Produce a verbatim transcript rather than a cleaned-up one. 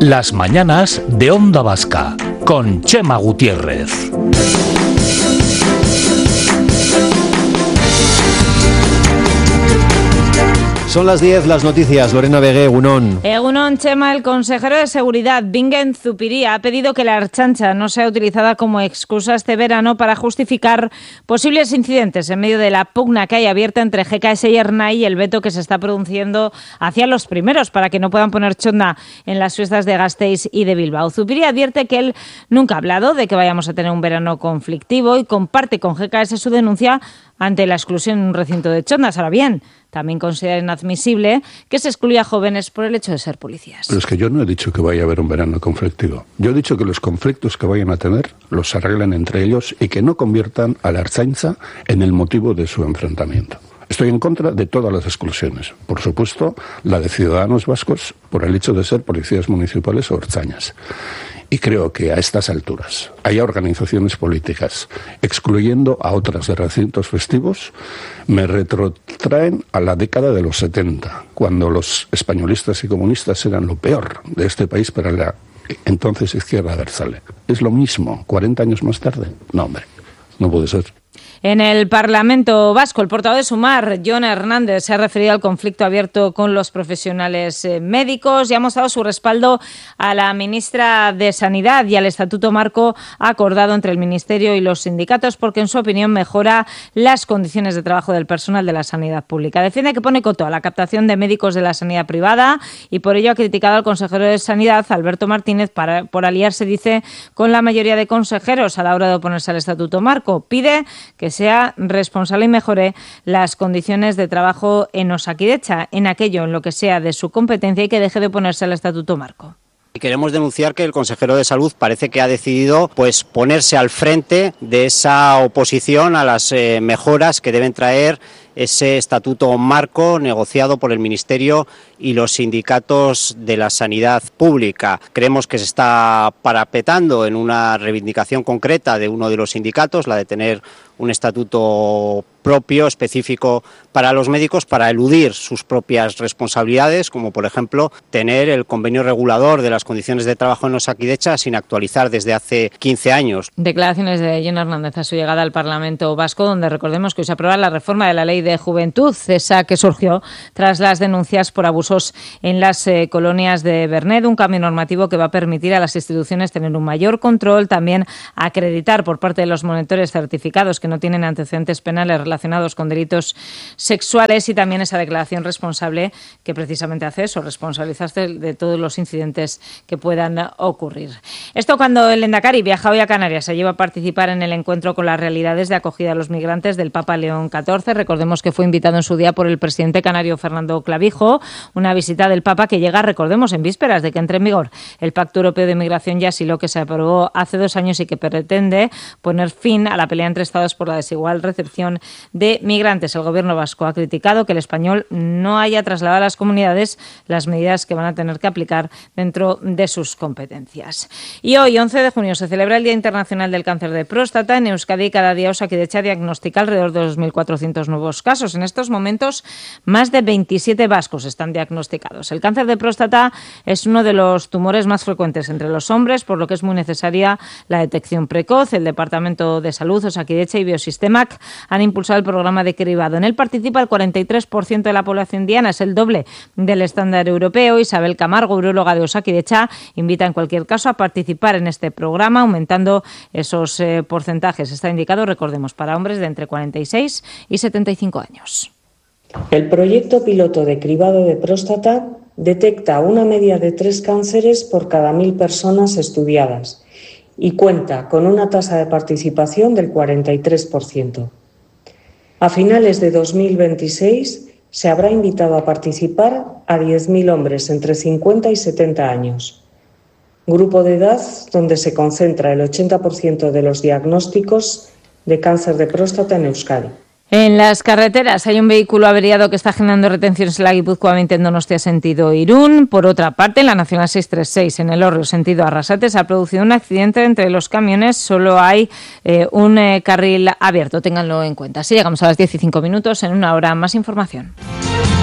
Las mañanas de Onda Vasca, con Chema Gutiérrez. Son las diez, las noticias. Lorena Vegué, Egunon. Egunon, Chema. El consejero de Seguridad, Bingen Zupiria, ha pedido que la Ertzaintza no sea utilizada como excusa este verano para justificar posibles incidentes en medio de la pugna que hay abierta entre G K S y Ernai y el veto que se está produciendo hacia los primeros para que no puedan poner chonda en las fiestas de Gasteiz y de Bilbao. Zupiria advierte que él nunca ha hablado de que vayamos a tener un verano conflictivo y comparte con G K S su denuncia ante la exclusión en un recinto de chondas. Ahora bien, también considera inadmisible que se excluya a jóvenes por el hecho de ser policías. Pero es que yo no he dicho que vaya a haber un verano conflictivo. Yo he dicho que los conflictos que vayan a tener los arreglen entre ellos y que no conviertan a la Ertzaintza en el motivo de su enfrentamiento. Estoy en contra de todas las exclusiones. Por supuesto, la de ciudadanos vascos por el hecho de ser policías municipales o ertzainas. Y creo que a estas alturas hay organizaciones políticas excluyendo a otras de recintos festivos, me retrotraen a la década de los setenta, cuando los españolistas y comunistas eran lo peor de este país para la entonces izquierda abertzale. Es lo mismo, cuarenta años más tarde. No, hombre, no puede ser. En el Parlamento Vasco, el portavoz de Sumar, Jon Hernández, se ha referido al conflicto abierto con los profesionales eh, médicos y ha mostrado su respaldo a la ministra de Sanidad y al Estatuto Marco acordado entre el Ministerio y los sindicatos porque, en su opinión, mejora las condiciones de trabajo del personal de la sanidad pública. Defiende que pone coto a la captación de médicos de la sanidad privada y por ello ha criticado al consejero de Sanidad, Alberto Martínez, para, por aliarse, dice, con la mayoría de consejeros a la hora de oponerse al Estatuto Marco. Pide que sea responsable y mejore las condiciones de trabajo en Osakidetza, en aquello en lo que sea de su competencia y que deje de oponerse al Estatuto Marco. Y queremos denunciar que el consejero de Salud parece que ha decidido pues ponerse al frente de esa oposición a las eh, mejoras que deben traer ese estatuto marco negociado por el Ministerio y los sindicatos de la sanidad pública. Creemos que se está parapetando en una reivindicación concreta de uno de los sindicatos, la de tener un estatuto propio, específico para los médicos, para eludir sus propias responsabilidades, como por ejemplo tener el convenio regulador de las condiciones de trabajo en Osakidetza sin actualizar desde hace quince años. Declaraciones de Jon Hernández a su llegada al Parlamento Vasco, donde recordemos que hoy se aprueba la reforma de la Ley de Juventud, esa que surgió tras las denuncias por abusos en las eh, colonias de Bernet, un cambio normativo que va a permitir a las instituciones tener un mayor control, también acreditar por parte de los monitores certificados que no tienen antecedentes penales relacionados con delitos sexuales y también esa declaración responsable que precisamente hace eso, responsabilizarse de todos los incidentes que puedan ocurrir. Esto cuando el Lehendakari viaja hoy a Canarias, se lleva a participar en el encuentro con las realidades de acogida a los migrantes del Papa León catorce. Recordemos que fue invitado en su día por el presidente canario Fernando Clavijo, una visita del Papa que llega, recordemos, en vísperas de que entre en vigor el Pacto Europeo de Migración y Asilo que se aprobó hace dos años y que pretende poner fin a la pelea entre Estados por la desigual recepción de migrantes. El gobierno vasco ha criticado que el español no haya trasladado a las comunidades las medidas que van a tener que aplicar dentro de sus competencias. Y hoy, once de junio, se celebra el Día Internacional del Cáncer de Próstata. En Euskadi, cada día Osakidetza diagnostica alrededor de dos mil cuatrocientos nuevos casos. En estos momentos, más de veintisiete vascos están diagnosticados. El cáncer de próstata es uno de los tumores más frecuentes entre los hombres, por lo que es muy necesaria la detección precoz. El Departamento de Salud, Osakidetza y Biosistemac han impulsado el programa de cribado. En él participa el cuarenta y tres por ciento de la población diana, es el doble del estándar europeo. Isabel Camargo, uróloga de Osakidetza, invita en cualquier caso a participar en este programa, aumentando esos eh, porcentajes. Está indicado, recordemos, para hombres de entre cuarenta y seis y setenta y cinco años. El proyecto piloto de cribado de próstata detecta una media de tres cánceres por cada mil personas estudiadas y cuenta con una tasa de participación del cuarenta y tres por ciento. A finales de dos mil veintiséis se habrá invitado a participar a diez mil hombres entre cincuenta y setenta años, grupo de edad donde se concentra el ochenta por ciento de los diagnósticos de cáncer de próstata en Euskadi. En las carreteras hay un vehículo averiado que está generando retenciones en la Guipúzcoa veinte en Donostia sentido Irún. Por otra parte, en la Nacional seiscientos treinta y seis en el Orrio sentido Arrasate se ha producido un accidente entre los camiones. Solo hay eh, un eh, carril abierto, ténganlo en cuenta. Así llegamos a las diez y cinco minutos. En una hora más información.